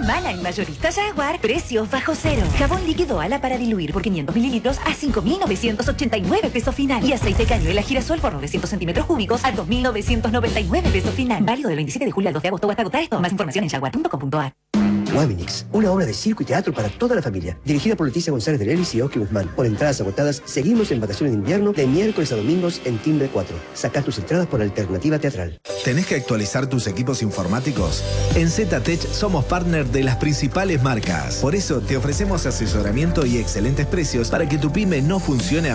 semana en Mayorista Jaguar, precios bajo cero. Jabón líquido ala para diluir por 500 mililitros a 5.989 pesos final. Y aceite cañuela girasol por 900 centímetros cúbicos a 2.999 pesos final. Válido del 27 de julio al 2 de agosto o hasta agotar esto. Más información en jaguar.com.ar. Waminix, una obra de circo y teatro para toda la familia. Dirigida por Leticia González de Lelis y Oki Guzmán. Por entradas agotadas, seguimos en vacaciones de invierno de miércoles a domingos en Timbre 4. Sacá tus entradas por Alternativa Teatral. ¿Tenés que actualizar tus equipos informáticos? En ZTech somos partner de las principales marcas. Por eso te ofrecemos asesoramiento y excelentes precios para que tu pyme no funcione a